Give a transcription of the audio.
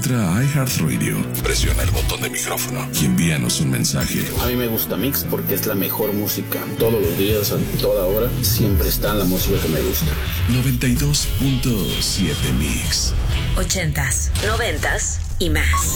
Entra a iHeartRadio, presiona el botón de micrófono y envíanos un mensaje. A mí me gusta Mix porque es la mejor música. Todos los días, a toda hora, siempre está la música que me gusta. 92.7 Mix. 80s, 90s y más.